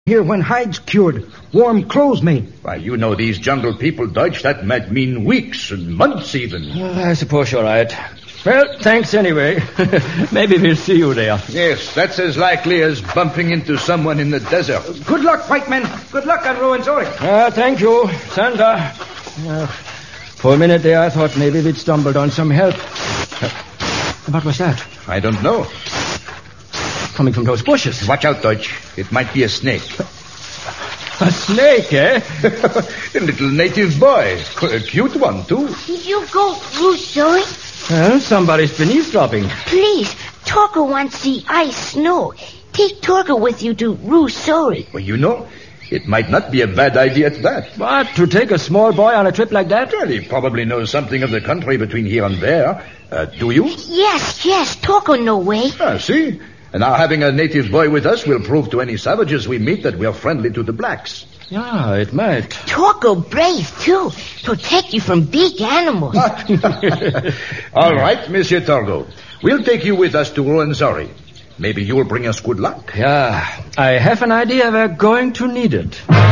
here when hides cured, warm clothes made. Why, you know these jungle people, Deutsch, that might mean weeks and months even. I suppose you're right. Well, thanks anyway. Maybe we'll see you there. Yes, that's as likely as bumping into someone in the desert. Good luck, white men. Good luck on Ruwenzori. Thank you, Santa. For a minute there, I thought maybe we'd stumbled on some help. What was that? I don't know. Coming from those bushes. Watch out, Deutsch. It might be a snake. A snake, eh? A little native boy. A cute one, too. Did you go Ruwenzori? Well, somebody's been eavesdropping. Please, Torgo wants the ice snow. Take Torgo with you to Ruwenzori. Well, you know, it might not be a bad idea at that. What, to take a small boy on a trip like that? Well, he probably knows something of the country between here and there. Do you? Yes, Torgo no way. See? And now having a native boy with us will prove to any savages we meet that we are friendly to the blacks. Yeah, it might. Torgo brave, too. Protect you from big animals. All right, Monsieur Torgo. We'll take you with us to Ruwenzori. Maybe you will bring us good luck. Yeah, I have an idea we're going to need it.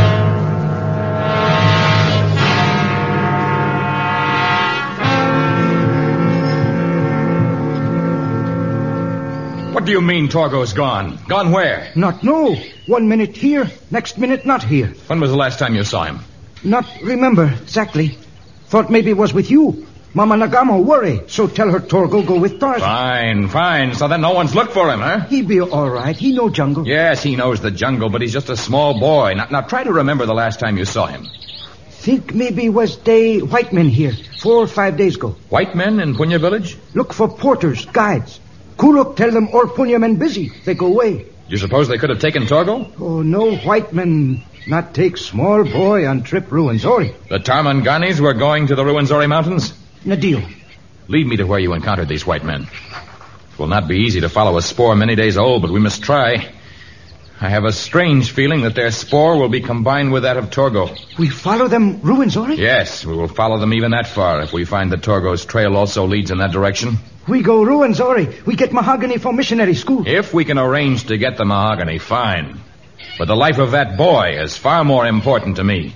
What do you mean Torgo's gone? Gone where? Not know. 1 minute here, next minute not here. When was the last time you saw him? Not remember exactly. Thought maybe it was with you. Mama Nagamo worry, so tell her Torgo go with Tarzan. Fine. So then no one's looked for him, huh? He be all right. He know jungle. Yes, he knows the jungle, but he's just a small boy. Now try to remember the last time you saw him. Think maybe was day white men here 4 or 5 days ago. White men in Punya village? Look for porters, guides. Kuluk tell them all Punya men busy. They go away. You suppose they could have taken Torgo? Oh, no white men not take small boy on trip Ruwenzori. The Tarmanganis were going to the Ruwenzori mountains? Nadeal. Lead me to where you encountered these white men. It will not be easy to follow a spoor many days old, but we must try. I have a strange feeling that their spoor will be combined with that of Torgo. We follow them Ruwenzori? Yes, we will follow them even that far if we find that Torgo's trail also leads in that direction. We go Ruwenzori. We get mahogany for missionary school. If we can arrange to get the mahogany, fine. But the life of that boy is far more important to me.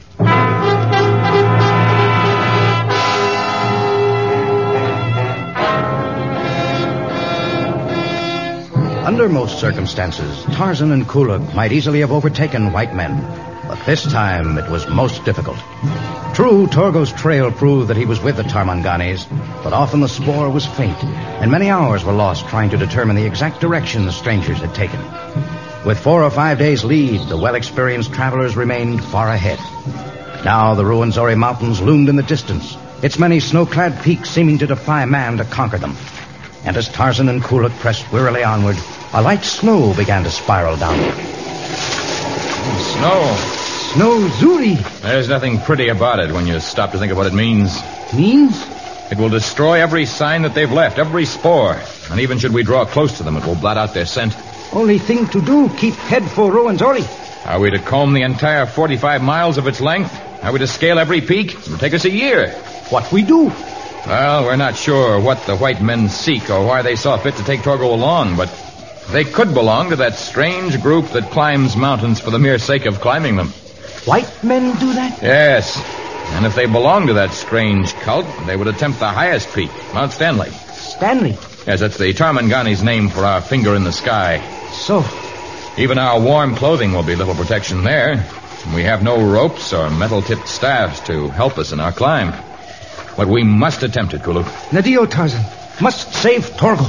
Under most circumstances, Tarzan and Kuluk might easily have overtaken white men. But this time, it was most difficult. True, Torgo's trail proved that he was with the Tarmanganis, but often the spoor was faint, and many hours were lost trying to determine the exact direction the strangers had taken. With 4 or 5 days' lead, the well-experienced travelers remained far ahead. Now the Ruwenzori Mountains loomed in the distance, its many snow-clad peaks seeming to defy man to conquer them. And as Tarzan and Kuluk pressed wearily onward, a light snow began to spiral downward. Snow. Snow Zuri. There's nothing pretty about it when you stop to think of what it means. Means? It will destroy every sign that they've left, every spoor. And even should we draw close to them, it will blot out their scent. Only thing to do, keep head for Ruwenzori. Are we to comb the entire 45 miles of its length? Are we to scale every peak? It will take us a year. What we do? Well, we're not sure what the white men seek or why they saw fit to take Torgo along, but they could belong to that strange group that climbs mountains for the mere sake of climbing them. White men do that? Yes. And if they belong to that strange cult, they would attempt the highest peak, Mount Stanley. Stanley? Yes, that's the Tarmangani's name for our finger in the sky. So? Even our warm clothing will be little protection there. We have no ropes or metal-tipped staffs to help us in our climb. But we must attempt it, Kuluk. Nadio Tarzan. Must save Torgo.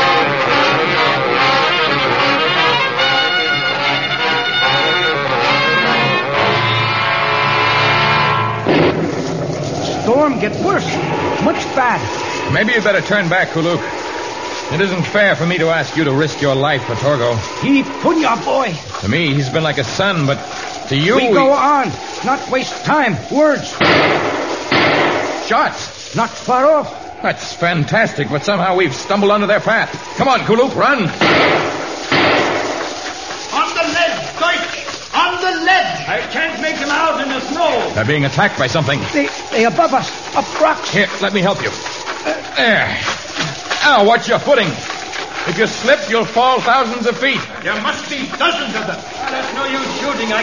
Storm get worse. Much bad. Maybe you'd better turn back, Kuluk. It isn't fair for me to ask you to risk your life for Torgo. He Punya boy. To me, he's been like a son, but to you... We go on. Not waste time. Words. Shots. Not far off. That's fantastic, but somehow we've stumbled onto their path. Come on, Kuluk, run. On the ledge, Deutsch! On the ledge! I can't make them out in the snow. They're being attacked by something. They above us. Up rocks. Here, let me help you. There. Ow, watch your footing. If you slip, you'll fall thousands of feet. There must be dozens of them. There's no use shooting.